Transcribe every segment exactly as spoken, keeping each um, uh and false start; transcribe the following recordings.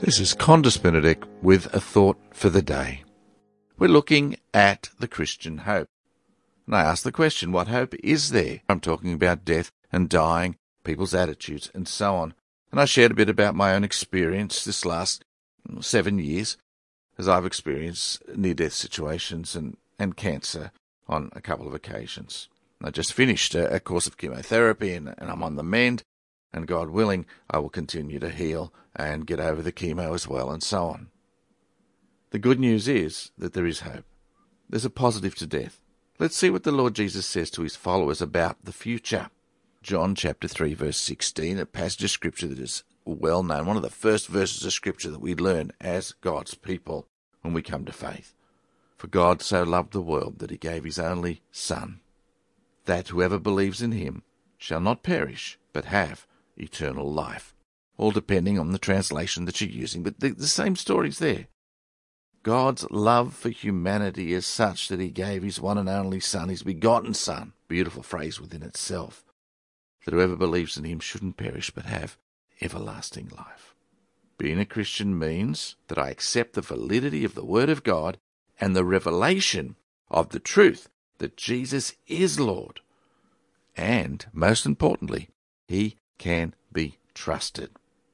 This is Condis Benedict with a thought for the day. We're looking at the Christian hope. And I ask the question, what hope is there? I'm talking about death and dying, people's attitudes, and so on. And I shared a bit about my own experience this last seven years, as I've experienced near-death situations and, and cancer on a couple of occasions. I just finished a, a course of chemotherapy, and, and I'm on the mend, and God willing, I will continue to heal and get over the chemo as well, and so on. The good news is that there is hope. There's a positive to death. Let's see what the Lord Jesus says to his followers about the future. John chapter three, verse sixteen, a passage of Scripture that is well known, one of the first verses of Scripture that we learn as God's people when we come to faith. For God so loved the world that he gave his only Son, that whoever believes in him shall not perish, but have eternal life. All depending on the translation that you're using, but the, the same story's there. God's love for humanity is such that he gave his one and only Son, his begotten Son, beautiful phrase within itself, that whoever believes in him shouldn't perish but have everlasting life. Being a Christian means that I accept the validity of the Word of God and the revelation of the truth that Jesus is Lord. And, most importantly, he can be trusted.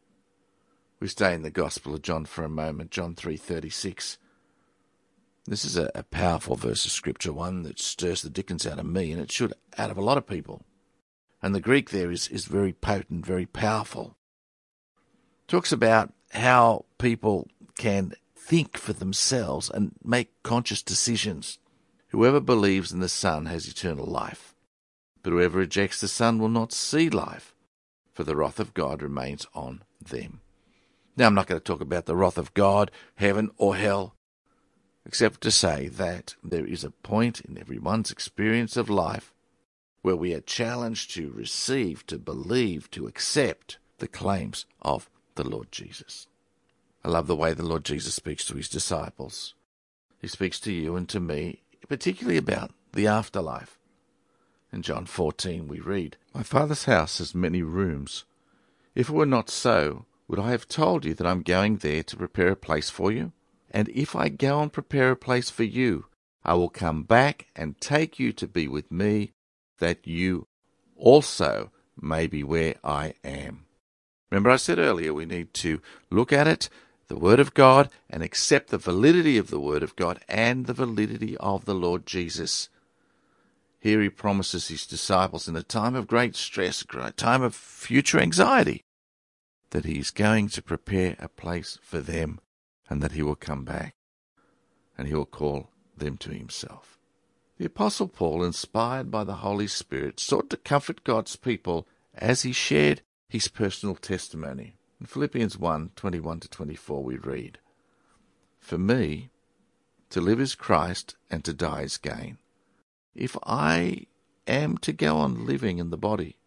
We stay in the Gospel of John for a moment, John three thirty-six. This is a, a powerful verse of Scripture, one that stirs the dickens out of me, and it should out of a lot of people. And the Greek there is, is very potent, very powerful. It talks about how people can think for themselves and make conscious decisions. Whoever believes in the Son has eternal life, but whoever rejects the Son will not see life, for the wrath of God remains on them. Now, I'm not going to talk about the wrath of God, heaven or hell, except to say that there is a point in everyone's experience of life where we are challenged to receive, to believe, to accept the claims of the Lord Jesus. I love the way the Lord Jesus speaks to his disciples. He speaks to you and to me, particularly about the afterlife. In John fourteen we read, "My Father's house has many rooms. If it were not so, would I have told you that I'm going there to prepare a place for you? And if I go and prepare a place for you, I will come back and take you to be with me, that you also may be where I am." Remember I said earlier we need to look at it, the Word of God, and accept the validity of the Word of God and the validity of the Lord Jesus. Here he promises his disciples in a time of great stress, a time of future anxiety, that he is going to prepare a place for them and that he will come back and he will call them to himself. The Apostle Paul, inspired by the Holy Spirit, sought to comfort God's people as he shared his personal testimony. In Philippians one, twenty-one to twenty-four we read, "For me, to live is Christ and to die is gain. If I am to go on living in the body,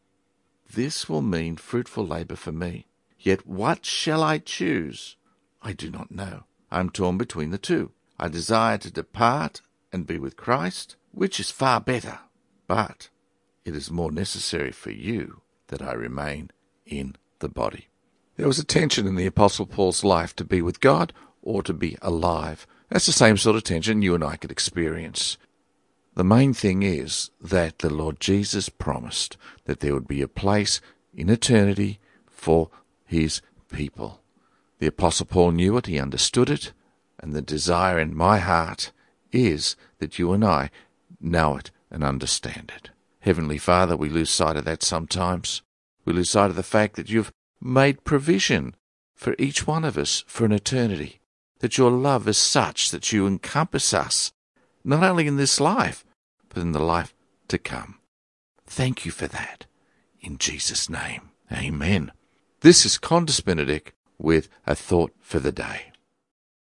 this will mean fruitful labour for me. Yet what shall I choose? I do not know. I am torn between the two. I desire to depart and be with Christ, which is far better. But it is more necessary for you that I remain in the body." There was a tension in the Apostle Paul's life to be with God or to be alive. That's the same sort of tension you and I could experience. The main thing is that the Lord Jesus promised that there would be a place in eternity for his people. The Apostle Paul knew it, he understood it, and the desire in my heart is that you and I know it and understand it. Heavenly Father, we lose sight of that sometimes. We lose sight of the fact that you've made provision for each one of us for an eternity, that your love is such that you encompass us, not only in this life, but in the life to come. Thank you for that. In Jesus' name, amen. This is Condis Benedict with a thought for the day.